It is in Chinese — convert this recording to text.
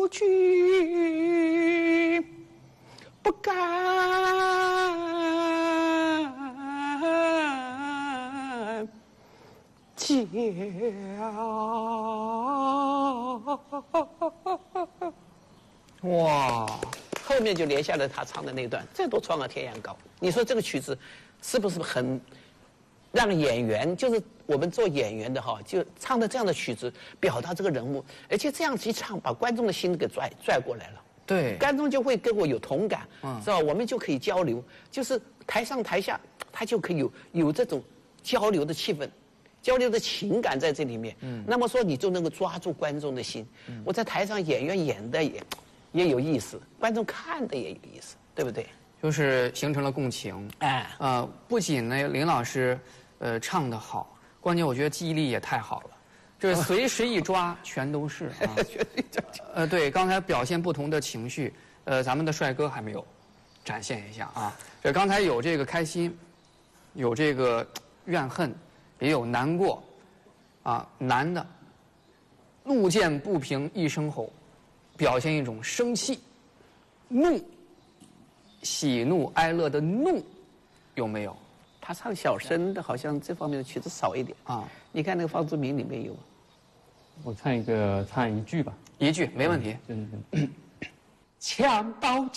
去，不敢讲。哇，后面就连下来他唱的那段“再多创个天涯高”。你说这个曲子是不是很让演员，就是我们做演员的哈，就唱的这样的曲子，表达这个人物，而且这样一唱，把观众的心给拽过来了。 对， 观众就会跟我有同感，是吧？我们就可以交流，就是台上台下，他就可以有这种交流的气氛。交流的情感在这里面，那么说你就能够抓住观众的心。我在台上演员演的也有意思，观众看的也有意思，对不对？ 就是形成了共情。 哎， 不仅呢林老师唱得好，关键我觉得记忆力也太好了，这随时一抓全都是啊。对，刚才表现不同的情绪，咱们的帅哥还没有展现一下啊。这刚才有这个开心，有这个怨恨。也有难过，啊，男的，路见不平一声吼，表现一种生气、怒、喜怒哀乐的怒，有没有？ 他唱小生的，好像这方面的曲子少一点啊。你看那个方志明里面有吗？ 我唱一句吧。 一句没问题。 枪刀